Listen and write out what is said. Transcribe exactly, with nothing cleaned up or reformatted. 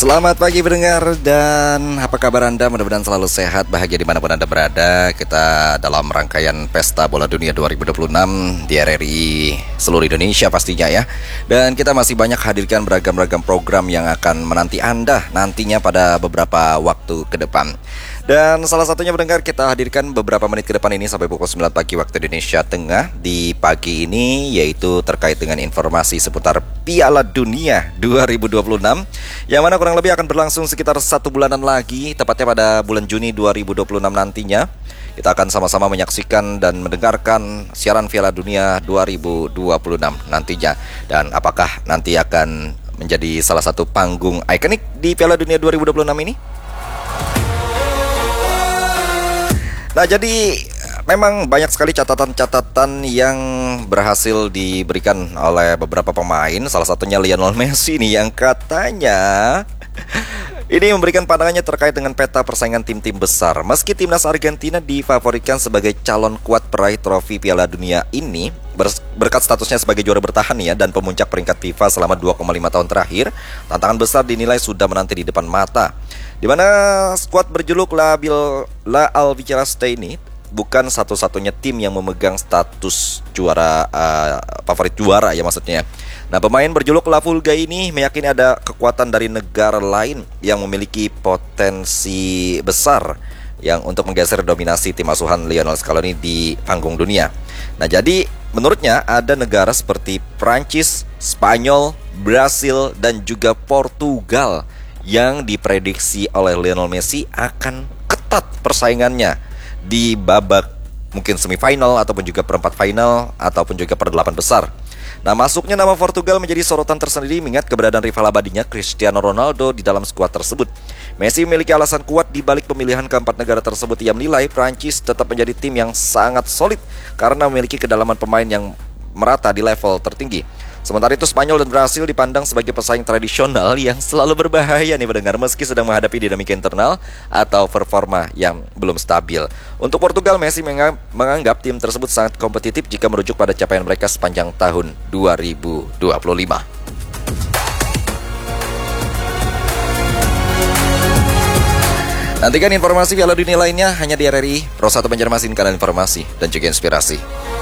Selamat pagi pendengar, dan apa kabar Anda? Mudah-mudahan selalu sehat, bahagia dimanapun Anda berada. Kita dalam rangkaian Pesta Bola Dunia dua ribu dua puluh enam di R R I seluruh Indonesia pastinya ya. Dan kita masih banyak hadirkan beragam-beragam program yang akan menanti Anda nantinya pada beberapa waktu ke depan. Dan salah satunya pendengar, kita hadirkan beberapa menit ke depan ini sampai pukul sembilan pagi waktu Indonesia Tengah di pagi ini, yaitu terkait dengan informasi seputar Piala Dunia dua ribu dua puluh enam, yang mana kurang lebih akan berlangsung sekitar satu bulanan lagi, tepatnya pada bulan Juni dua ribu dua puluh enam nantinya. Kita akan sama-sama menyaksikan dan mendengarkan siaran Piala Dunia dua ribu dua puluh enam nantinya. Dan apakah nanti akan menjadi salah satu panggung ikonik di Piala Dunia dua ribu dua puluh enam ini? Nah, jadi memang banyak sekali catatan-catatan yang berhasil diberikan oleh beberapa pemain. Salah satunya Lionel Messi nih, yang katanya ini memberikan pandangannya terkait dengan peta persaingan tim-tim besar. Meski timnas Argentina difavoritkan sebagai calon kuat peraih trofi Piala Dunia ini berkat statusnya sebagai juara bertahan ya dan pemuncak peringkat FIFA selama dua koma lima tahun terakhir, tantangan besar dinilai sudah menanti di depan mata. Di mana skuad berjuluk La, Bil, La Albiceleste ini bukan satu-satunya tim yang memegang status juara uh, favorit juara ya maksudnya. Nah, pemain berjuluk La Pulga ini meyakini ada kekuatan dari negara lain yang memiliki potensi besar yang untuk menggeser dominasi tim asuhan Lionel Scaloni di panggung dunia. Nah, jadi menurutnya ada negara seperti Prancis, Spanyol, Brasil, dan juga Portugal yang diprediksi oleh Lionel Messi akan ketat persaingannya di babak mungkin semifinal ataupun juga perempat final ataupun juga perdelapan besar. Nah, masuknya nama Portugal menjadi sorotan tersendiri mengingat keberadaan rival abadinya Cristiano Ronaldo di dalam skuad tersebut. Messi memiliki alasan kuat di balik pemilihan keempat negara tersebut. Ia menilai Prancis tetap menjadi tim yang sangat solid karena memiliki kedalaman pemain yang merata di level tertinggi. Sementara itu Spanyol dan Brasil dipandang sebagai pesaing tradisional yang selalu berbahaya nih pendengar, meski sedang menghadapi dinamika internal atau performa yang belum stabil. Untuk Portugal, Messi menganggap tim tersebut sangat kompetitif jika merujuk pada capaian mereka sepanjang tahun dua ribu dua puluh lima. Nantikan informasi Piala Dunia lainnya hanya di R R I. Pro satu Banjarmasin, kanal informasi dan juga inspirasi.